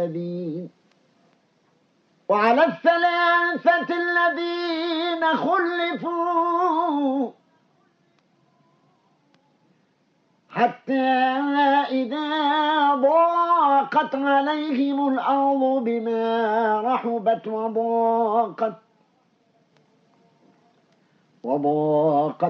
وعلى الثلاثة الذين خلفوا حتى إذا ضاقت عليهم الأرض بما رحبت وضاقت